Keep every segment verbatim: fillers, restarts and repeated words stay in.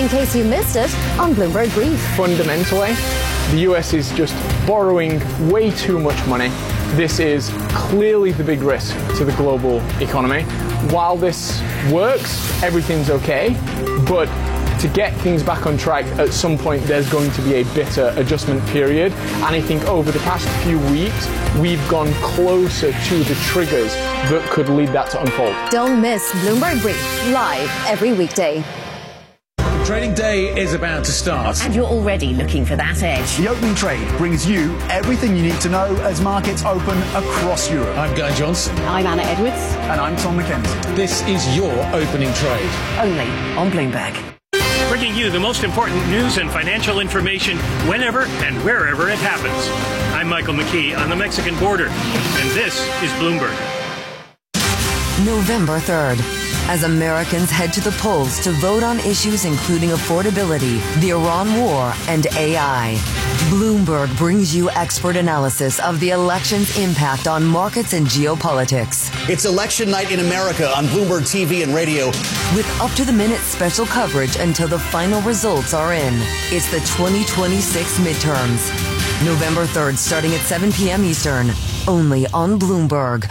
in case you missed it on Bloomberg Brief. Fundamentally, the U S is just borrowing way too much money. This is clearly the big risk to the global economy. While this works, everything's okay, but to get things back on track, at some point there's going to be a bitter adjustment period. And I think over the past few weeks, we've gone closer to the triggers that could lead that to unfold. Don't miss Bloomberg Brief, live every weekday. Trading day is about to start. And you're already looking for that edge. The opening trade brings you everything you need to know as markets open across Europe. I'm Guy Johnson. I'm Anna Edwards. And I'm Tom McKenzie. This is your opening trade. Only on Bloomberg. Bringing you the most important news and financial information whenever and wherever it happens. I'm Michael McKee on the Mexican border, and this is Bloomberg. November third. As Americans head to the polls to vote on issues including affordability, the Iran war, and A I. Bloomberg brings you expert analysis of the election's impact on markets and geopolitics. It's election night in America on Bloomberg T V and radio. With up-to-the-minute special coverage until the final results are in. It's the twenty twenty-six midterms. November third, starting at seven p.m. Eastern. Only on Bloomberg.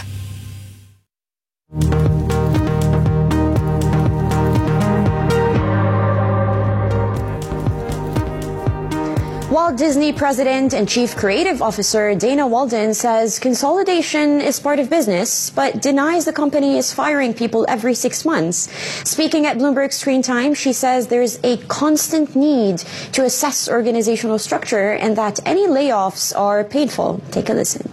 Walt Disney President and Chief Creative Officer Dana Walden says consolidation is part of business, but denies the company is firing people every six months. Speaking at Bloomberg Screen Time, she says there's a constant need to assess organizational structure and that any layoffs are paid for. Take a listen.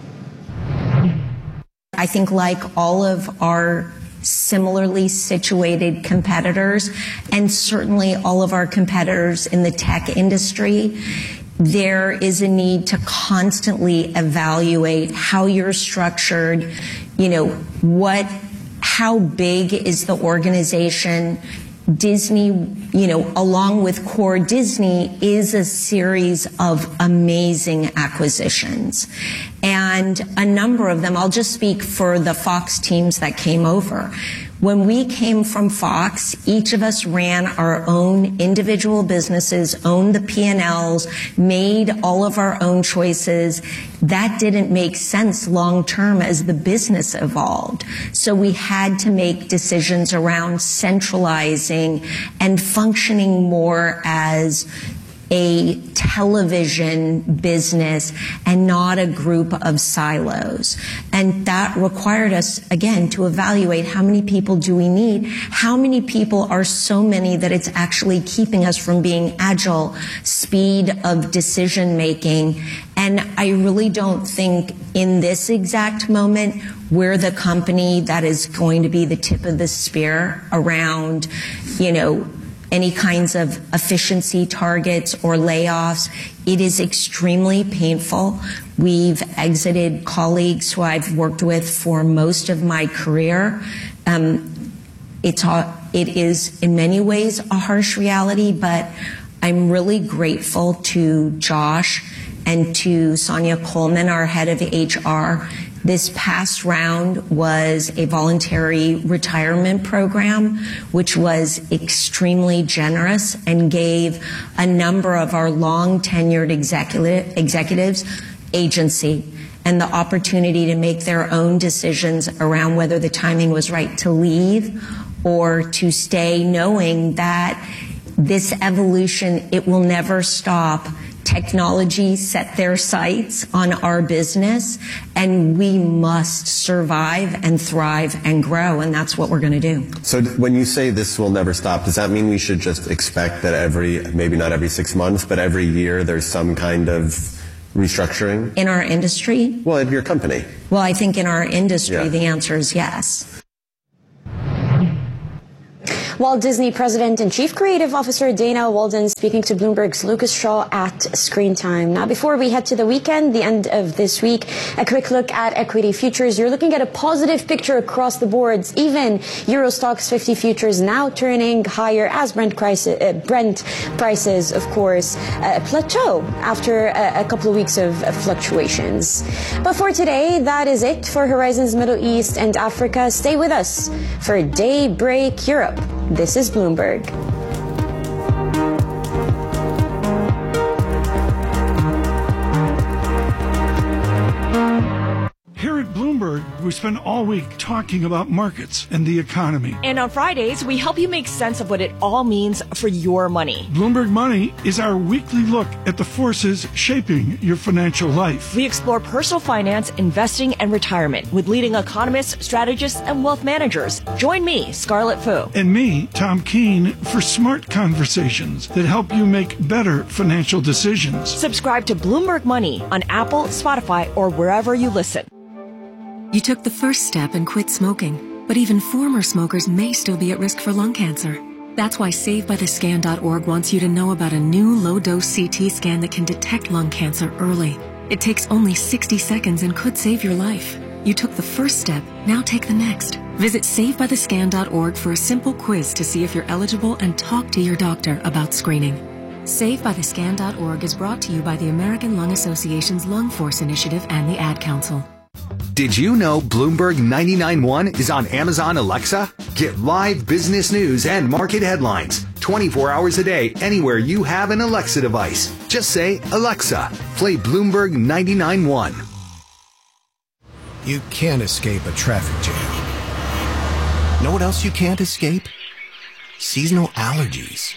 I think like all of our similarly situated competitors, and certainly all of our competitors in the tech industry, there is a need to constantly evaluate how you're structured, you know, what, how big is the organization. Disney, you know, along with core Disney, is a series of amazing acquisitions. And a number of them, I'll just speak for the Fox teams that came over. When we came from Fox, each of us ran our own individual businesses, owned the P and Ls, made all of our own choices. That didn't make sense long term as the business evolved. So we had to make decisions around centralizing and functioning more as a television business and not a group of silos. And that required us, again, to evaluate how many people do we need, how many people are so many that it's actually keeping us from being agile, speed of decision making. And I really don't think in this exact moment we're the company that is going to be the tip of the spear around, you know, any kinds of efficiency targets or layoffs. It is extremely painful. We've exited colleagues who I've worked with for most of my career. Um, it's a, it is in many ways a harsh reality, but I'm really grateful to Josh and to Sonia Coleman, our head of H R. This past round was a voluntary retirement program, which was extremely generous and gave a number of our long-tenured executive, executives agency and the opportunity to make their own decisions around whether the timing was right to leave or to stay, knowing that this evolution, it will never stop. Technology set their sights on our business, and we must survive and thrive and grow, and that's what we're going to do. So when you say this will never stop, does that mean we should just expect that every, maybe not every six months, but every year there's some kind of restructuring? In our industry? Well, in your company. Well, I think in our industry, yeah. the answer is yes. Walt Disney President and Chief Creative Officer Dana Walden speaking to Bloomberg's Lucas Shaw at Screen Time. Now, before we head to the weekend, the end of this week, a quick look at equity futures. You're looking at a positive picture across the boards. Even Euro Stoxx fifty futures now turning higher as Brent, crisis, uh, Brent prices, of course, uh, plateau after a, a couple of weeks of, of fluctuations. But for today, that is it for Horizons Middle East and Africa. Stay with us for Daybreak Europe. This is Bloomberg. Bloomberg, we spend all week talking about markets and the economy. And on Fridays, we help you make sense of what it all means for your money. Bloomberg Money is our weekly look at the forces shaping your financial life. We explore personal finance, investing, and retirement with leading economists, strategists, and wealth managers. Join me, Scarlett Fu. And me, Tom Keene, for smart conversations that help you make better financial decisions. Subscribe to Bloomberg Money on Apple, Spotify, or wherever you listen. You took the first step and quit smoking, but even former smokers may still be at risk for lung cancer. That's why Save By The Scan dot org wants you to know about a new low-dose C T scan that can detect lung cancer early. It takes only sixty seconds and could save your life. You took the first step, now take the next. Visit Save By The Scan dot org for a simple quiz to see if you're eligible and talk to your doctor about screening. Save By The Scan dot org is brought to you by the American Lung Association's Lung Force Initiative and the Ad Council. Did you know Bloomberg ninety-nine point one is on Amazon Alexa? Get live business news and market headlines twenty-four hours a day anywhere you have an Alexa device. Just say, Alexa, play Bloomberg ninety-nine point one. You can't escape a traffic jam. Know what else you can't escape? Seasonal allergies.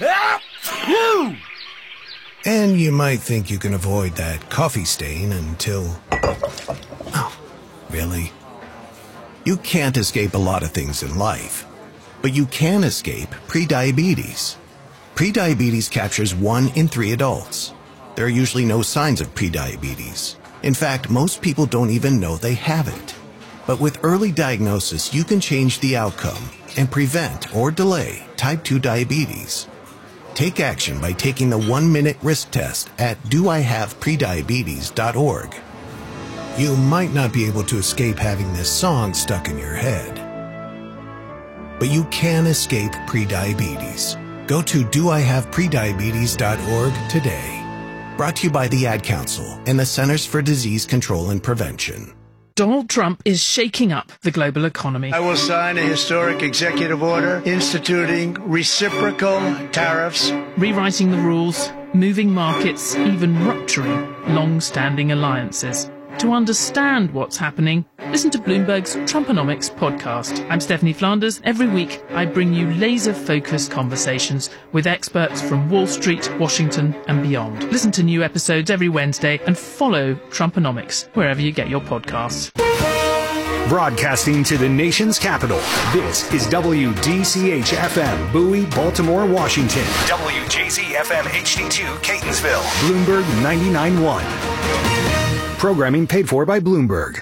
And you might think you can avoid that coffee stain until... Oh, really? You can't escape a lot of things in life, but you can escape prediabetes. Prediabetes captures one in three adults. There are usually no signs of prediabetes. In fact, most people don't even know they have it. But with early diagnosis, you can change the outcome and prevent or delay type two diabetes. Take action by taking the one-minute risk test at do I have prediabetes dot org. You might not be able to escape having this song stuck in your head, but you can escape prediabetes. Go to do I have prediabetes dot org today. Brought to you by the Ad Council and the Centers for Disease Control and Prevention. Donald Trump is shaking up the global economy. I will sign a historic executive order instituting reciprocal tariffs, rewriting the rules, moving markets, even rupturing long-standing alliances. To understand what's happening, listen to Bloomberg's Trumponomics podcast. I'm Stephanie Flanders. Every week, I bring you laser-focused conversations with experts from Wall Street, Washington, and beyond. Listen to new episodes every Wednesday and follow Trumponomics wherever you get your podcasts. Broadcasting to the nation's capital, this is W D C H F M, Bowie, Baltimore, Washington. W J Z F M H D two, Catonsville. Bloomberg ninety-nine point one. Programming paid for by Bloomberg.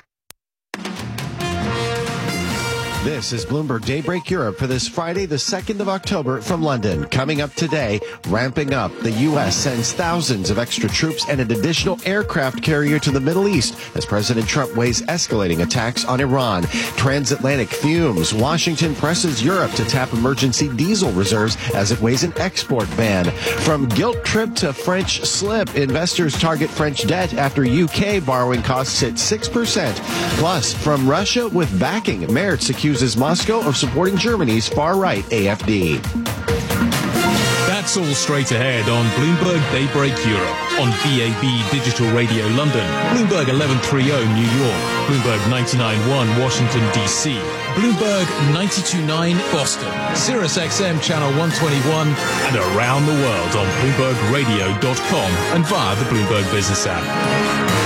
This is Bloomberg Daybreak Europe for this Friday, the second of October from London. Coming up today, ramping up, the U S sends thousands of extra troops and an additional aircraft carrier to the Middle East as President Trump weighs escalating attacks on Iran. Transatlantic fumes. Washington presses Europe to tap emergency diesel reserves as it weighs an export ban. From guilt trip to French slip, investors target French debt after U K borrowing costs hit six percent. Plus, from Russia with backing, Merz accuses Moscow of supporting Germany's far-right A F D. That's all straight ahead on Bloomberg Daybreak Europe, on B A B Digital Radio London, Bloomberg eleven thirty New York, Bloomberg ninety-nine point one Washington, D C, Bloomberg ninety-two point nine Boston, Sirius X M Channel one twenty-one, and around the world on Bloomberg Radio dot com and via the Bloomberg Business app.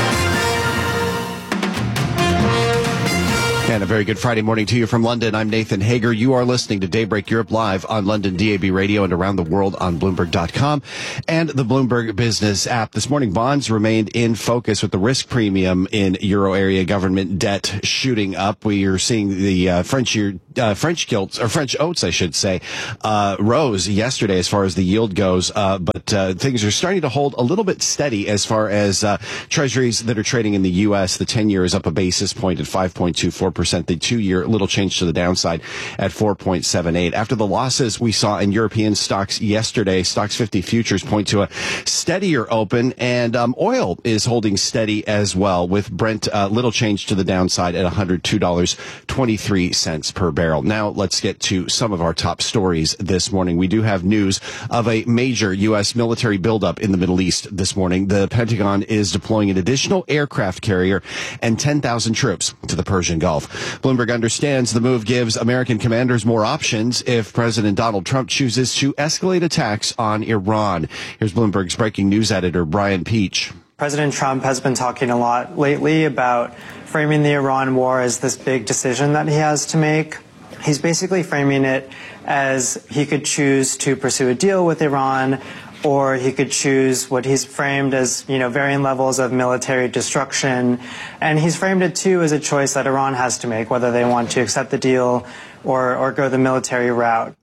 And a very good Friday morning to you from London. I'm Nathan Hager. You are listening to Daybreak Europe live on London D A B Radio and around the world on Bloomberg dot com and the Bloomberg Business app. This morning, bonds remained in focus with the risk premium in euro area government debt shooting up. We are seeing the uh, French year, uh, French gilts, or French oats, I should say, uh, rose yesterday as far as the yield goes. Uh, but uh, things are starting to hold a little bit steady as far as uh, treasuries that are trading in the U S. The ten-year is up a basis point at five point two four percent. percent. The two-year, little change to the downside at four point seven eight. After the losses we saw in European stocks yesterday, Stocks fifty futures point to a steadier open, and um, oil is holding steady as well, with Brent uh, little change to the downside at one hundred two dollars and twenty-three cents per barrel. Now let's get to some of our top stories this morning. We do have news of a major U S military buildup in the Middle East this morning. The Pentagon is deploying an additional aircraft carrier and ten thousand troops to the Persian Gulf. Bloomberg understands the move gives American commanders more options if President Donald Trump chooses to escalate attacks on Iran. Here's Bloomberg's breaking news editor, Brian Peach. President Trump has been talking a lot lately about framing the Iran war as this big decision that he has to make. He's basically framing it as he could choose to pursue a deal with Iran, or he could choose what he's framed as, you know, varying levels of military destruction. And he's framed it, too, as a choice that Iran has to make, whether they want to accept the deal or, or go the military route.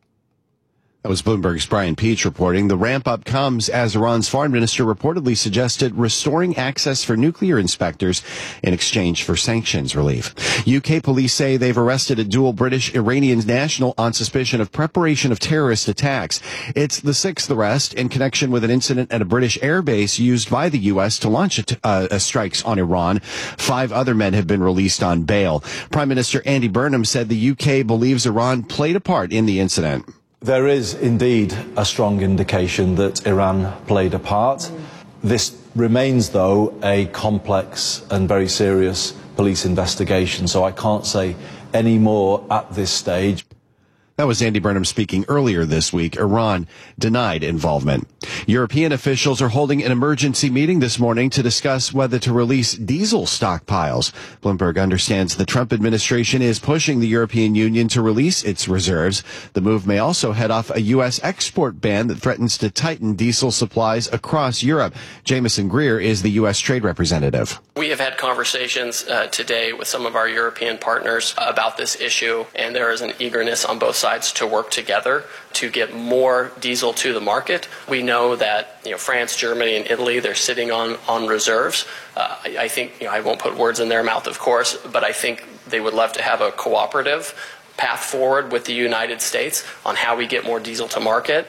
That was Bloomberg's Brian Peach reporting. The ramp-up comes as Iran's foreign minister reportedly suggested restoring access for nuclear inspectors in exchange for sanctions relief. U K police say they've arrested a dual British-Iranian national on suspicion of preparation of terrorist attacks. It's the sixth arrest in connection with an incident at a British airbase used by the U S to launch a, uh, a strikes on Iran. Five other men have been released on bail. Prime Minister Andy Burnham said the U K believes Iran played a part in the incident. There is indeed a strong indication that Iran played a part. This remains, though, a complex and very serious police investigation, so I can't say any more at this stage. That was Andy Burnham speaking earlier this week. Iran denied involvement. European officials are holding an emergency meeting this morning to discuss whether to release diesel stockpiles. Bloomberg understands the Trump administration is pushing the European Union to release its reserves. The move may also head off a U S export ban that threatens to tighten diesel supplies across Europe. Jameson Greer is the U S trade representative. We have had conversations uh, today with some of our European partners about this issue, and there is an eagerness on both sides to work together to get more diesel to the market. We know that, you know, France, Germany, and Italy, they're sitting on, on reserves. Uh, I, I think, you know, I won't put words in their mouth, of course, but I think they would love to have a cooperative path forward with the United States on how we get more diesel to market.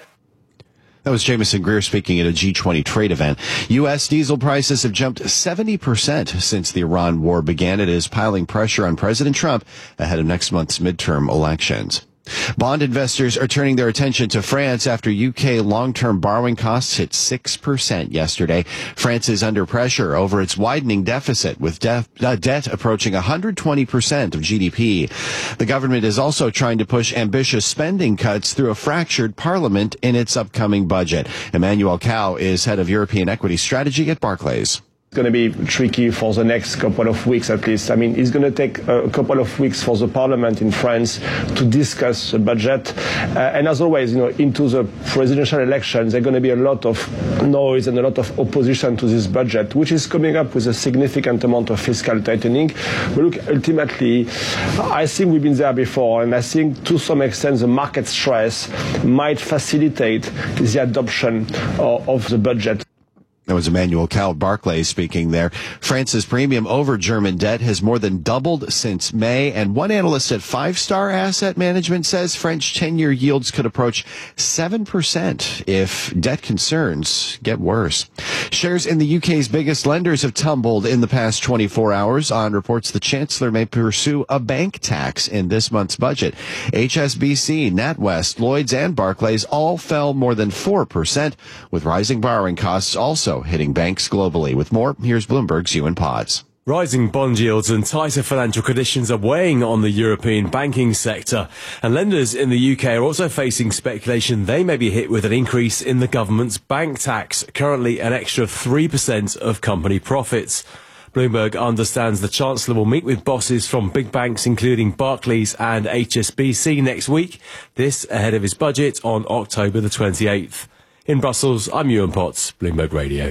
That was Jameson Greer speaking at a G twenty trade event. U S diesel prices have jumped seventy percent since the Iran war began. It is piling pressure on President Trump ahead of next month's midterm elections. Bond investors are turning their attention to France after U K long-term borrowing costs hit six percent yesterday. France is under pressure over its widening deficit, with def- uh, debt approaching one hundred twenty percent of G D P. The government is also trying to push ambitious spending cuts through a fractured parliament in its upcoming budget. Emmanuel Cao is head of European equity strategy at Barclays. It's going to be tricky for the next couple of weeks at least. I mean, it's going to take a couple of weeks for the parliament in France to discuss the budget. Uh, and as always, you know, into the presidential elections, there's going to be a lot of noise and a lot of opposition to this budget, which is coming up with a significant amount of fiscal tightening. But look, ultimately, I think we've been there before, and I think to some extent the market stress might facilitate the adoption of, of the budget. That was Emmanuel Cao, Barclays, speaking there. France's premium over German debt has more than doubled since May, and one analyst at Five Star Asset Management says French ten-year yields could approach seven percent if debt concerns get worse. Shares in the U K's biggest lenders have tumbled in the past twenty-four hours on reports the Chancellor may pursue a bank tax in this month's budget. H S B C, NatWest, Lloyds, and Barclays all fell more than four percent, with rising borrowing costs also hitting banks globally. With more, here's Bloomberg's Ewan Potts. Rising bond yields and tighter financial conditions are weighing on the European banking sector, and lenders in the U K are also facing speculation they may be hit with an increase in the government's bank tax, currently an extra three percent of company profits. Bloomberg understands the Chancellor will meet with bosses from big banks including Barclays and H S B C next week, this ahead of his budget on October the twenty-eighth. In Brussels, I'm Ewan Potts, Bloomberg Radio.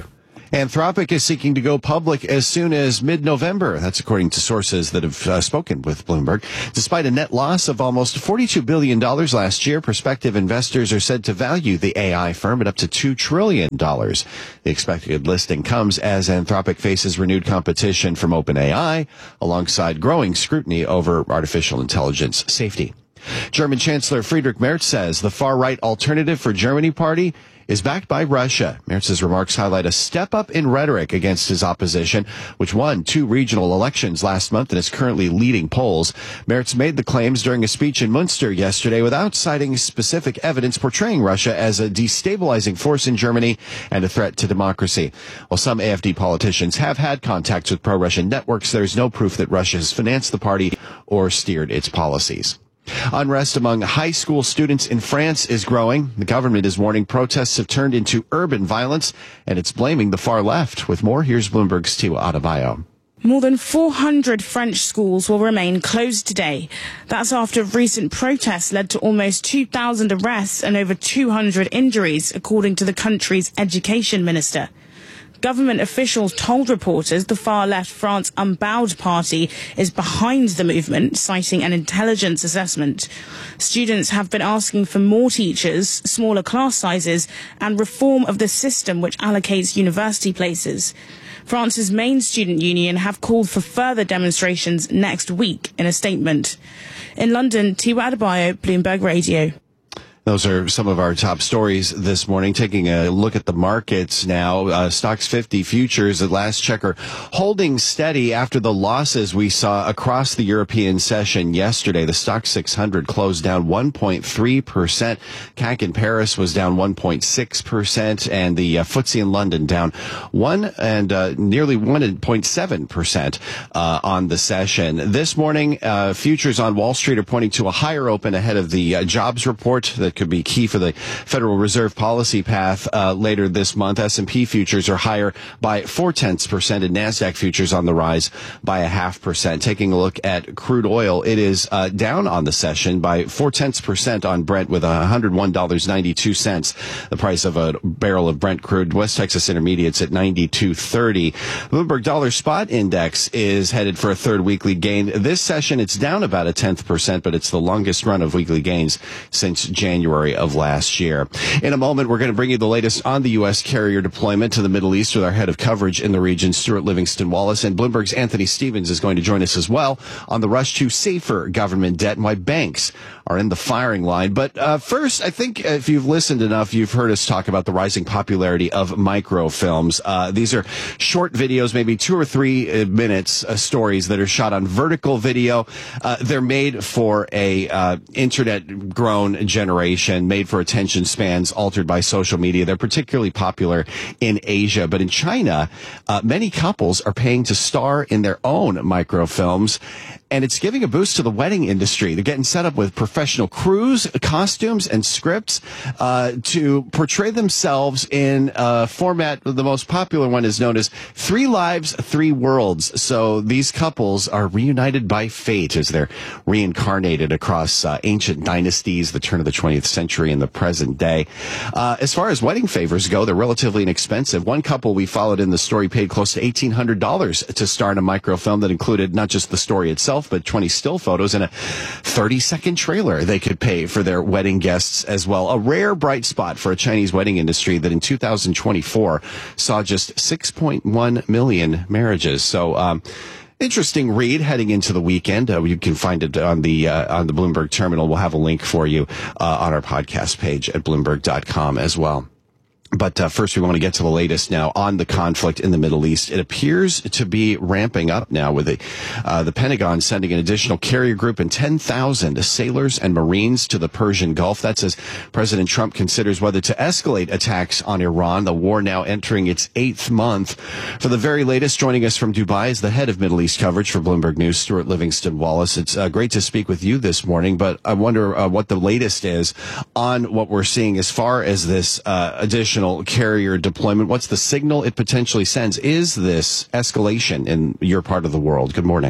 Anthropic is seeking to go public as soon as mid-November. That's according to sources that have uh, spoken with Bloomberg. Despite a net loss of almost forty-two billion dollars last year, prospective investors are said to value the A I firm at up to two trillion dollars. The expected listing comes as Anthropic faces renewed competition from OpenAI, alongside growing scrutiny over artificial intelligence safety. German Chancellor Friedrich Merz says the far-right Alternative for Germany party is backed by Russia. Merz's remarks highlight a step up in rhetoric against his opposition, which won two regional elections last month and is currently leading polls. Merz made the claims during a speech in Munster yesterday without citing specific evidence portraying Russia as a destabilizing force in Germany and a threat to democracy. While some A F D politicians have had contacts with pro-Russian networks, there is no proof that Russia has financed the party or steered its policies. Unrest among high school students in France is growing. The government is warning protests have turned into urban violence, and it's blaming the far left. With more, here's Bloomberg's Tiwa Adebayo. More than four hundred French schools will remain closed today. That's after recent protests led to almost two thousand arrests and over two hundred injuries, according to the country's education minister. Government officials told reporters the far-left France Unbowed party is behind the movement, citing an intelligence assessment. Students have been asking for more teachers, smaller class sizes, and reform of the system which allocates university places. France's main student union have called for further demonstrations next week in a statement. In London, Tiwa Adebayo, Bloomberg Radio. Those are some of our top stories this morning. Taking a look at the markets now, uh, Stocks fifty futures at last check are holding steady after the losses we saw across the European session yesterday. The Stoxx six hundred closed down one point three percent. C A C in Paris was down one point six percent, and the uh, F T S E in London down one and uh, nearly one point seven percent uh, on the session. This morning, uh, futures on Wall Street are pointing to a higher open ahead of the uh, jobs report that could be key for the Federal Reserve policy path uh, later this month. S and P futures are higher by four tenths percent, and NASDAQ futures on the rise by a half percent. Taking a look at crude oil, it is uh, down on the session by four tenths percent on Brent with one hundred one dollars and ninety-two cents. The price of a barrel of Brent crude. West Texas Intermediates at ninety-two thirty. Bloomberg Dollar Spot Index is headed for a third weekly gain. This session, it's down about a tenth percent, but it's the longest run of weekly gains since January of last year. In a moment, we're going to bring you the latest on the U S carrier deployment to the Middle East with our head of coverage in the region, Stuart Livingston Wallace, and Bloomberg's Anthony Stevens is going to join us as well on the rush to safer government debt and why banks are in the firing line. But uh, first, I think if you've listened enough, you've heard us talk about the rising popularity of microfilms. Uh, these are short videos, maybe two or three minutes, uh, stories that are shot on vertical video. Uh, they're made for a uh, internet-grown generation, made for attention spans altered by social media. They're particularly popular in Asia. But in China, uh, many couples are paying to star in their own microfilms, and it's giving a boost to the wedding industry. They're getting set up with professional crews, costumes, and scripts uh, to portray themselves in a format. The most popular one is known as Three Lives, Three Worlds. So these couples are reunited by fate as they're reincarnated across uh, ancient dynasties, the turn of the twentieth century, and the present day. Uh, as far as wedding favors go, they're relatively inexpensive. One couple we followed in the story paid close to eighteen hundred dollars to star in a microfilm that included not just the story itself, but twenty still photos and a thirty second trailer they could pay for their wedding guests as well. A rare bright spot for a Chinese wedding industry that in two thousand twenty-four saw just six point one million marriages. So, um, interesting read heading into the weekend. Uh, you can find it on the uh, on the Bloomberg terminal. We'll have a link for you uh, on our podcast page at bloomberg dot com as well. But uh, first, we want to get to the latest now on the conflict in the Middle East. It appears to be ramping up now with the, uh, the Pentagon sending an additional carrier group and ten thousand sailors and Marines to the Persian Gulf. That's as President Trump considers whether to escalate attacks on Iran, the war now entering its eighth month. For the very latest, joining us from Dubai is the head of Middle East coverage for Bloomberg News, Stuart Livingston Wallace. It's uh, great to speak with you this morning, but I wonder uh, what the latest is on what we're seeing as far as this uh, additional carrier deployment. What's the signal it potentially sends? Is this escalation in your part of the world? Good morning.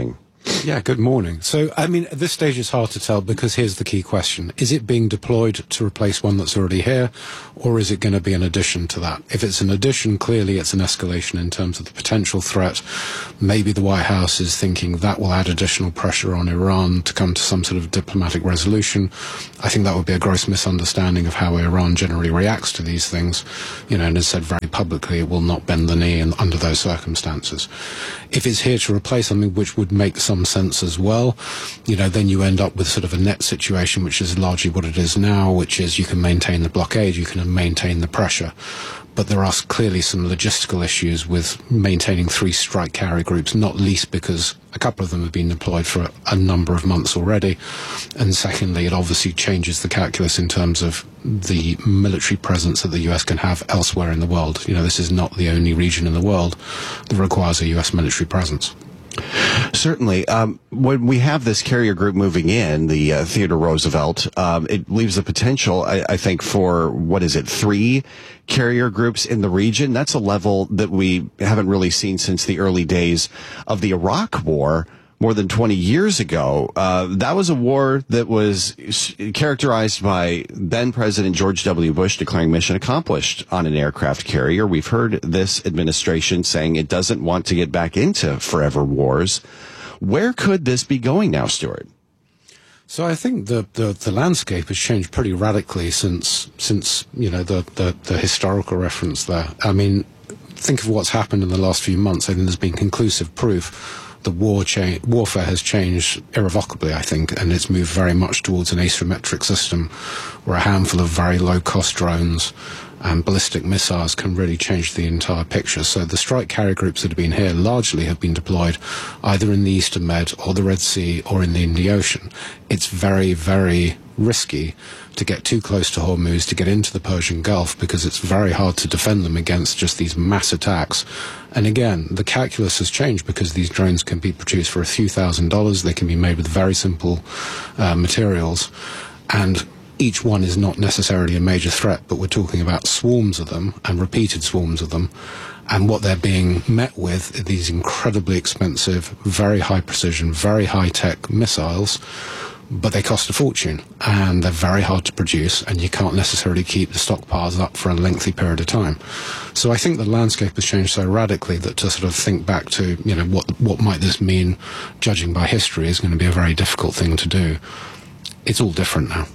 Yeah, good morning. So, I mean, at this stage it's hard to tell because here's the key question. Is it being deployed to replace one that's already here, or is it going to be an addition to that? If it's an addition, clearly it's an escalation in terms of the potential threat. Maybe the White House is thinking that will add additional pressure on Iran to come to some sort of diplomatic resolution. I think that would be a gross misunderstanding of how Iran generally reacts to these things. You know, and has said very publicly it will not bend the knee in, under those circumstances. If it's here to replace something which would make some sense as well, you know, then you end up with sort of a net situation, which is largely what it is now, which is you can maintain the blockade, you can maintain the pressure. But there are clearly some logistical issues with maintaining three strike carrier groups, not least because a couple of them have been deployed for a number of months already. And secondly, it obviously changes the calculus in terms of the military presence that the U S can have elsewhere in the world. You know, this is not the only region in the world that requires a U S military presence. Certainly. Um, when we have this carrier group moving in, the uh, Theodore Roosevelt, um, it leaves the potential, I, I think, for, what is it, three carrier groups in the region. That's a level that we haven't really seen since the early days of the Iraq War. More than twenty years ago, uh, that was a war that was characterized by then President George W. Bush declaring mission accomplished on an aircraft carrier. We've heard this administration saying it doesn't want to get back into forever wars. Where could this be going now, Stuart? So I think the, the, the landscape has changed pretty radically since, since you know, the, the, the historical reference there. I mean, think of what's happened in the last few months. I think there's been conclusive proof the war cha- warfare has changed irrevocably, I think, and it's moved very much towards an asymmetric system where a handful of very low-cost drones and ballistic missiles can really change the entire picture. So the strike carrier groups that have been here largely have been deployed either in the Eastern Med or the Red Sea or in the Indian Ocean. It's very, very risky to get too close to Hormuz, to get into the Persian Gulf, because it's very hard to defend them against just these mass attacks. And again, the calculus has changed because these drones can be produced for a few thousand dollars. They can be made with very simple uh, materials. And each one is not necessarily a major threat, but we're talking about swarms of them and repeated swarms of them. And what they're being met with are these incredibly expensive, very high precision, very high-tech missiles, but they cost a fortune, and they're very hard to produce, and you can't necessarily keep the stockpiles up for a lengthy period of time. So I think the landscape has changed so radically that to sort of think back to, you know, what what might this mean, judging by history, is going to be a very difficult thing to do. It's all different now.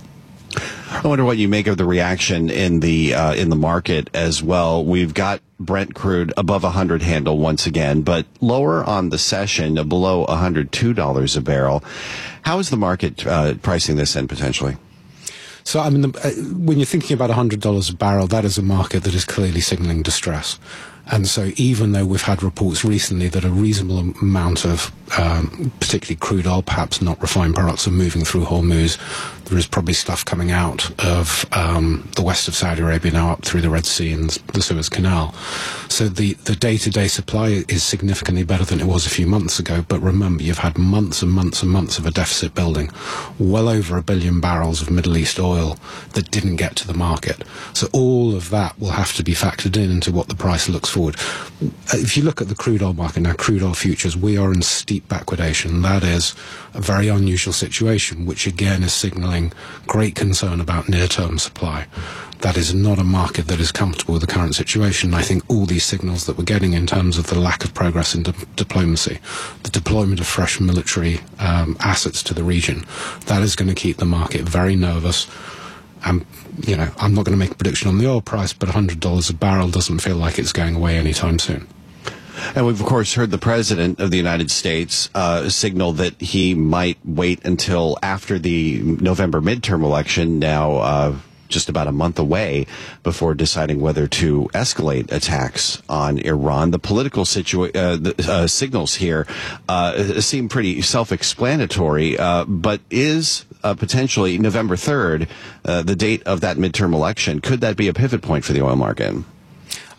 I wonder what you make of the reaction in the uh, in the market as well. We've got Brent crude above one hundred handle once again, but lower on the session, below one hundred two dollars a barrel. How is the market uh, pricing this in potentially? So, I mean, the, uh, when you're thinking about one hundred dollars a barrel, that is a market that is clearly signaling distress. And so even though we've had reports recently that a reasonable amount of, um, particularly crude oil, perhaps not refined products, are moving through Hormuz, there is probably stuff coming out of um, the west of Saudi Arabia now up through the Red Sea and the Suez Canal. So the, the day-to-day supply is significantly better than it was a few months ago. But remember, you've had months and months and months of a deficit building, well over a billion barrels of Middle East oil that didn't get to the market. So all of that will have to be factored in into what the price looks forward. If you look at the crude oil market now, crude oil futures, we are in steep backwardation. That is a very unusual situation, which again is signaling great concern about near-term supply. That is not a market that is comfortable with the current situation. I think all these signals that we're getting in terms of the lack of progress in di- diplomacy, the deployment of fresh military um, assets to the region, that is going to keep the market very nervous. And, you know, I'm not going to make a prediction on the oil price, but one hundred dollars a barrel doesn't feel like it's going away anytime soon. And we've, of course, heard the President of the United States uh, signal that he might wait until after the November midterm election, now uh, just about a month away, before deciding whether to escalate attacks on Iran. The political situa- uh, the, uh, signals here uh, seem pretty self-explanatory, uh, but is uh, potentially November third, uh, the date of that midterm election, could that be a pivot point for the oil market?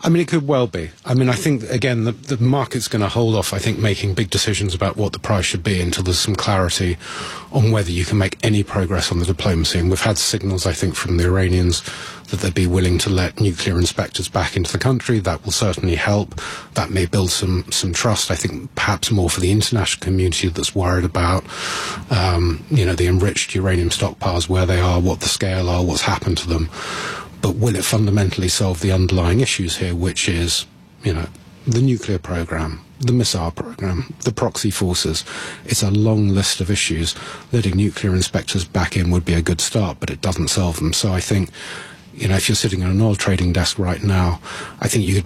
I mean, it could well be. I mean, I think, again, the, the market's going to hold off, I think, making big decisions about what the price should be until there's some clarity on whether you can make any progress on the diplomacy. And we've had signals, I think, from the Iranians that they'd be willing to let nuclear inspectors back into the country. That will certainly help. That may build some, some trust, I think, perhaps more for the international community that's worried about, um, you know, the enriched uranium stockpiles, where they are, what the scale are, what's happened to them. But will it fundamentally solve the underlying issues here, which is, you know, the nuclear program, the missile program, the proxy forces? It's a long list of issues. Letting nuclear inspectors back in would be a good start, but it doesn't solve them. So I think, you know, if you're sitting at an oil trading desk right now, I think you could